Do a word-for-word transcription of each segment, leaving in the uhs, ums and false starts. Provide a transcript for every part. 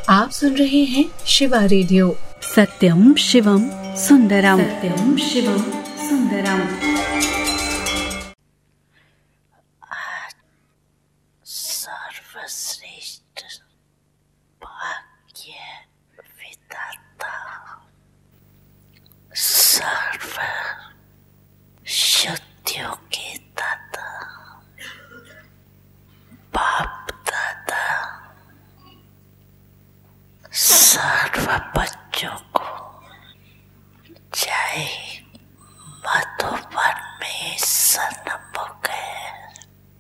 आप सुन रहे हैं शिवा रेडियो। सत्यम शिवम सुंदरम, सत्यम शिवम सुंदरम। सर्वश्रेष्ठ भाग्य विधाता, सर्व शुद्धियों के दाता, बाप दादा, सर्व बच्चों को चाहे मधुबन में सन्मुख है,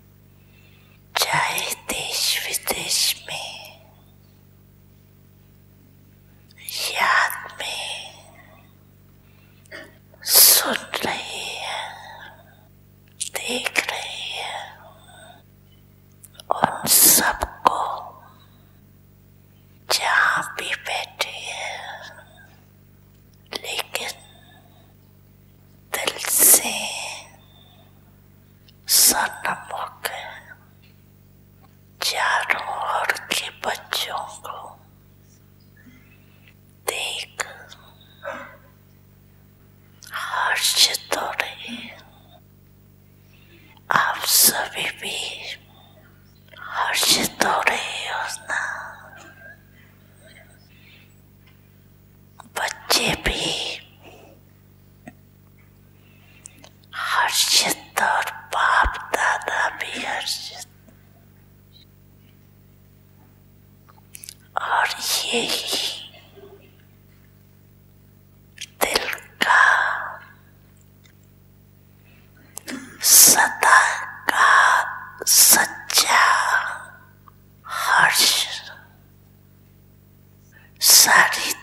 चाहे देश विदेश में, याद में सुन रही है, देख रही है, उन सबको जहाँ भी बैठी है, लेकिन दिल से सन्मुख है, चारों ओर के बच्चों को देख हर्षित हो रही है। आप सभी भी हर्षित हो रही हो ना? बच्चे भी हर्षित और बाप दादा भी हर्षित, और यही दिल का सदा का सच्चा हर्ष सारी